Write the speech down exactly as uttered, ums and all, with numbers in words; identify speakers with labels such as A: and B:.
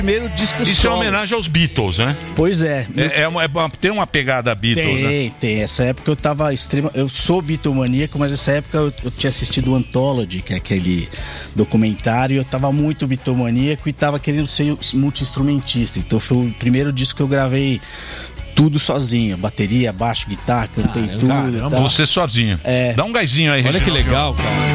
A: Primeiro disco
B: Isso
A: solo.
B: é homenagem aos Beatles, né?
A: Pois é.
B: É, é, uma, é uma, tem uma pegada Beatles,
A: Tem,
B: né?
A: tem. Essa época eu tava extrema. Eu sou bitomaníaco, mas nessa época eu, eu tinha assistido o Anthology, que é aquele documentário, e eu tava muito bitomaníaco e tava querendo ser multi-instrumentista. Então foi o primeiro disco que eu gravei tudo sozinho. Bateria, baixo, guitarra, cantei
C: Caramba,
A: tudo.
C: caramba.
A: E tal.
B: Você sozinho.
A: É.
B: Dá um gásinho aí,
C: Olha que
B: Reginaldo.
C: legal, cara.